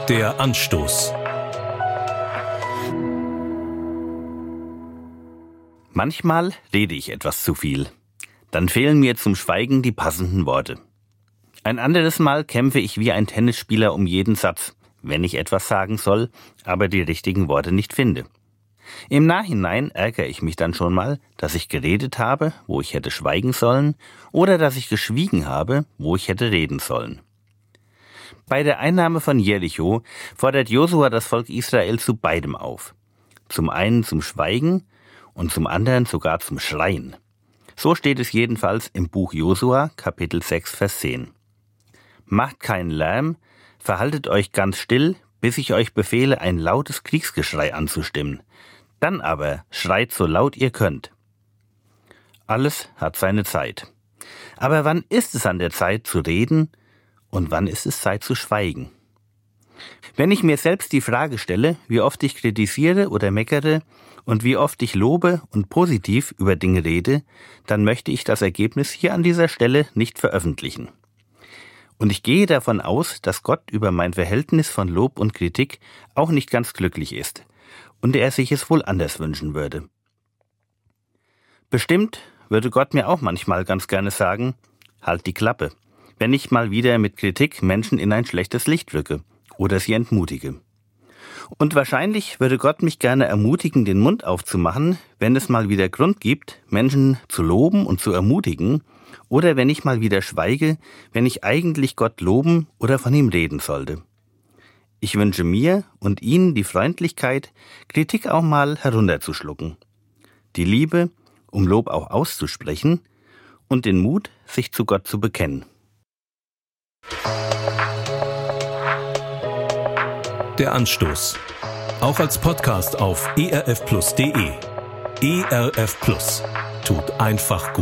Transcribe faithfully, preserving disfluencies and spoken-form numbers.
Der Anstoß. Manchmal rede ich etwas zu viel. Dann fehlen mir zum Schweigen die passenden Worte. Ein anderes Mal kämpfe ich wie ein Tennisspieler um jeden Satz, wenn ich etwas sagen soll, aber die richtigen Worte nicht finde. Im Nachhinein ärgere ich mich dann schon mal, dass ich geredet habe, wo ich hätte schweigen sollen, oder dass ich geschwiegen habe, wo ich hätte reden sollen. Bei der Einnahme von Jericho fordert Josua das Volk Israel zu beidem auf. Zum einen zum Schweigen und zum anderen sogar zum Schreien. So steht es jedenfalls im Buch Josua, Kapitel sechs, Vers zehn. Macht keinen Lärm, verhaltet euch ganz still, bis ich euch befehle, ein lautes Kriegsgeschrei anzustimmen. Dann aber schreit so laut ihr könnt. Alles hat seine Zeit. Aber wann ist es an der Zeit zu reden und wann ist es Zeit zu schweigen? Wenn ich mir selbst die Frage stelle, wie oft ich kritisiere oder meckere und wie oft ich lobe und positiv über Dinge rede, dann möchte ich das Ergebnis hier an dieser Stelle nicht veröffentlichen. Und ich gehe davon aus, dass Gott über mein Verhältnis von Lob und Kritik auch nicht ganz glücklich ist und er sich es wohl anders wünschen würde. Bestimmt würde Gott mir auch manchmal ganz gerne sagen, halt die Klappe, wenn ich mal wieder mit Kritik Menschen in ein schlechtes Licht rücke oder sie entmutige. Und wahrscheinlich würde Gott mich gerne ermutigen, den Mund aufzumachen, wenn es mal wieder Grund gibt, Menschen zu loben und zu ermutigen, oder wenn ich mal wieder schweige, wenn ich eigentlich Gott loben oder von ihm reden sollte. Ich wünsche mir und Ihnen die Freundlichkeit, Kritik auch mal herunterzuschlucken, die Liebe, um Lob auch auszusprechen und den Mut, sich zu Gott zu bekennen. Der Anstoß. Auch als Podcast auf e r f plus punkt d e. E R F Plus. Tut einfach gut.